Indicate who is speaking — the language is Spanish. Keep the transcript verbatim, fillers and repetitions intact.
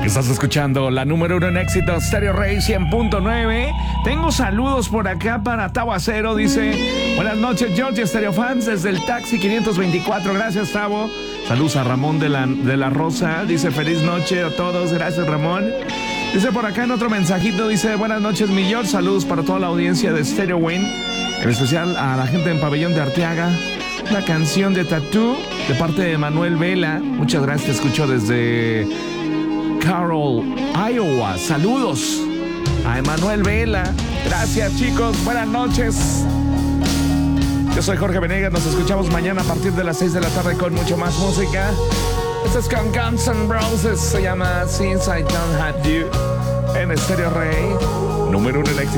Speaker 1: Estás escuchando la número uno en éxito, Stereo Rey cien punto nueve. Tengo saludos por acá para Tabuacero. Dice: buenas noches, George, Stereo Fans, desde el Taxi quinientos veinticuatro. Gracias, Tavo. Saludos a Ramón de la, de la Rosa. Dice: feliz noche a todos. Gracias, Ramón. Dice por acá en otro mensajito, dice: buenas noches, mi George. Saludos para toda la audiencia de Stereo Win, en especial a la gente en Pabellón de Arteaga. La canción de Tattoo de parte de Manuel Vela. Muchas gracias, te escucho desde Carroll, Iowa. Saludos a Emanuel Vela. Gracias, chicos. Buenas noches. Yo soy Jorge Venegas. Nos escuchamos mañana a partir de las seis de la tarde con mucho más música. Esto es con Guns N' Roses. Se llama Since I Don't Have You en Stereo Rey, número uno en éxito.